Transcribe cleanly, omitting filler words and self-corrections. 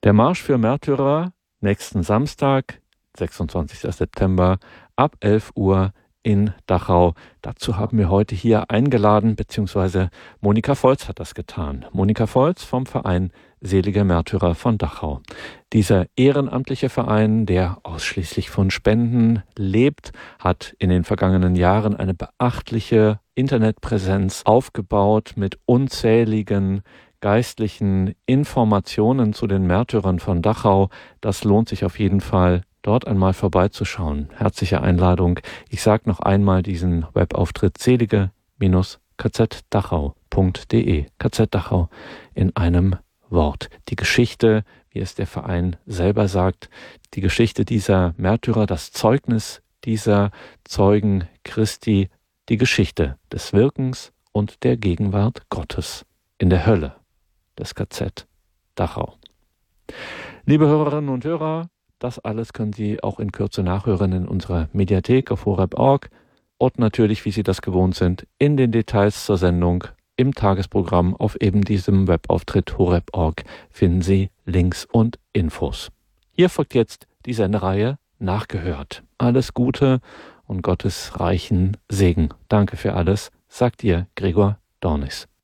Der Marsch für Märtyrer nächsten Samstag, 26. September, ab 11 Uhr in Dachau. Dazu haben wir heute hier eingeladen, beziehungsweise Monika Volz hat das getan. Monika Volz vom Verein Selige Märtyrer von Dachau. Dieser ehrenamtliche Verein, der ausschließlich von Spenden lebt, hat in den vergangenen Jahren eine beachtliche Internetpräsenz aufgebaut mit unzähligen geistlichen Informationen zu den Märtyrern von Dachau. Das lohnt sich auf jeden Fall, dort einmal vorbeizuschauen. Herzliche Einladung. Ich sage noch einmal diesen Webauftritt: selige-kzdachau.de. KZ Dachau in einem Wort. Die Geschichte, wie es der Verein selber sagt, die Geschichte dieser Märtyrer, das Zeugnis dieser Zeugen Christi, die Geschichte des Wirkens und der Gegenwart Gottes in der Hölle des KZ Dachau. Liebe Hörerinnen und Hörer, das alles können Sie auch in Kürze nachhören in unserer Mediathek auf horeb.org und natürlich, wie Sie das gewohnt sind, in den Details zur Sendung im Tagesprogramm auf eben diesem Webauftritt horeb.org finden Sie Links und Infos. Hier folgt jetzt die Sendereihe Nachgehört. Alles Gute und Gottes reichen Segen. Danke für alles, sagt Ihr Gregor Dornis.